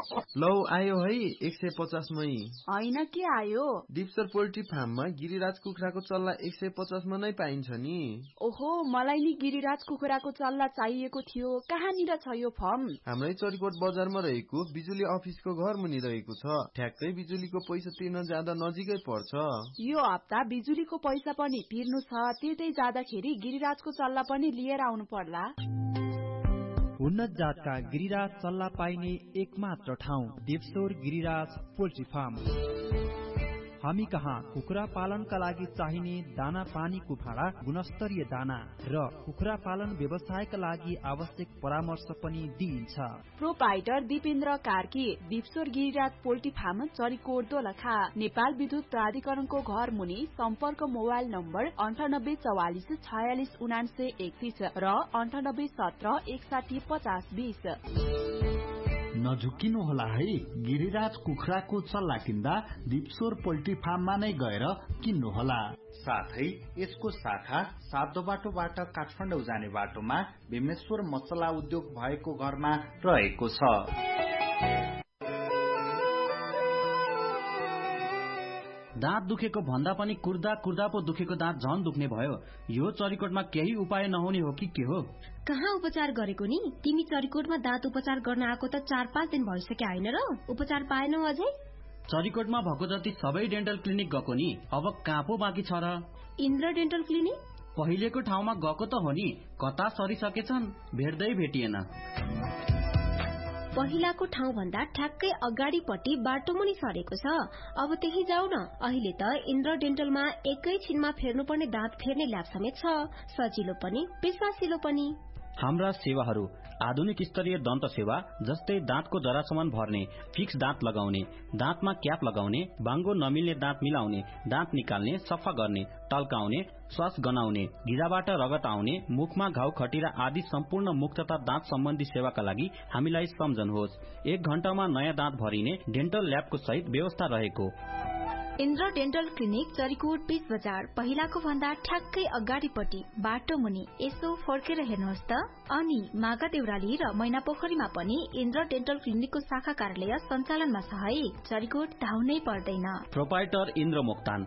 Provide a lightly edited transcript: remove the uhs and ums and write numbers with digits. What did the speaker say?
लौ आयो है 150 मै। हैन के आयो? डिप्सर पोल्ट्री फार्ममा गिरिराज कुखुराको चल्ला 150 मा नै पाइन्छ नि। ओहो, मलाई नि गिरिराज कुखुराको चल्ला चाहिएको थियो। कहाँनिर छ यो फर्म? हाम्रै चरिकोट बजारमा रहेको बिजुली अफिसको घर मुनि रहेको छ। ठ्याक्कै बिजुलीको पैसा तिर्न जाँदा नजिकै पर्छ। यो हप्ता बिजुलीको पैसा पनि तिर्नु छ। त्यतै जाँदाखेरि गिरिराजको चल्ला पनि लिएर आउनु पर्ला। उन्नत जातका गिरिराज चल्ला पाइने एकमात्र ठाउँ देवसोर गिरिराज पोल्ट्री फार्म। हामी कहाँ कुखुरा पालनका लागि चाहिने दाना पानीको भाडा, गुणस्तरीय दाना र कुखुरा पालन व्यवसायका लागि आवश्यक परामर्श पनि दिइन्छ। Proprietor Dipendra Karki, दिपसोर Giriraj poultry farm, Charikot Dolakha. Nepal विद्युत प्राधिकरणको घर मुनि। सम्पर्क मोबाइल नम्बर 9844 46 99 31 र 98 17 61 50 20। नझुकिनुहोला है, गिरिराज कुखुराको चल्ला किन्दा दिपसोर पोल्ट्री फार्ममा नै गएर किन्नुहोला। साथै यसको शाखा सातो बाटोबाट काठमाडौँ जाने बाटोमा भीमेश्वर मसला उद्योग भएको घरमा रहेको छ। दाँत दुखेको भन्दा पनि कुर्दा कुर्दा पो दुखेको दाँत झन दुख्ने भयो। यो चरिकोटमा केही उपाय नहुने हो कि के हो? कहाँ उपचार गरेको नि? तिमी चरिकोटमा दाँत उपचार गर्न आएको त 4-5 दिन भइसक्यो हैन र? उपचार पाएनौ अझै? चरिकोटमा भएको जति सबै डेन्टल क्लिनिक गएको नि, अब कहाँ पो बाँकी छ र? इन्द्र डेन्टल क्लिनिक पहिलेको ठाउँमा गएको त हो नि, कता सरिसकेछन् भेट्दै भेटिएन। पहिलाको ठाउँ भन्दा ठ्याक्कै अगाडिपट्टि बाटो मुनि सरेको छ। अब त्यही जाऊ न। अहिले त इन्द्र डेन्टलमा एकैछिनमा फेर्नुपर्ने दाँत फेर्ने ल्याब समेत छ। सजिलो पनि विश्वासिलो पनि। हाम्रा सेवाहरू आधुनिक स्तरीय दन्त सेवा जस्तै दाँतको जरासम्म भर्ने, फिक्स दाँत लगाउने, दाँतमा क्याप लगाउने, बाङ्गो नमिल्ने दाँत मिलाउने, दाँत निकाल्ने, सफा गर्ने, टल्काउने, श्वास गनाउने, गिराबाट रगत आउने, मुखमा घाउ खटिरा आदि सम्पूर्ण मुख तथा दाँत सम्बन्धी सेवाका लागि हामीलाई सम्झनुहोस्। 1 घण्टामा नयाँ दाँत भरिने डेन्टल ल्याबको सहित व्यवस्था रहेको। इन्द्र डेन्टल क्लिनिक, चरिकोट 20 बजार, पहिलाको भन्दा ठ्याक्कै अगाडिपट्टि बाटो मुनि। यसो फर्केर हेर्नुहोस् त। अनि मागा देउराली र मैना पोखरीमा पनि इन्द्र डेन्टल क्लिनिकको शाखा कार्यालय सञ्चालनमा छ है। चरिकोट धाउनै पर्दैन। प्रोपाइटर इन्द्र मोक्तान,